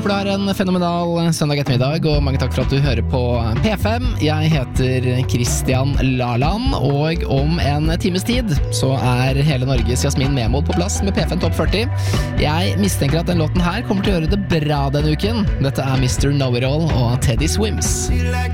Håper du har en fenomenal søndag ettermiddag, og mange takk for at du hører på P5. Jeg heter Christian Laland, og om en times tid så hele Norges Jasmin Memod på plass med P5 Top 40. Jeg mistenker at den låten her kommer til å gjøre det bra denne uken. Dette Mr. Know-It-All og Teddy Swims.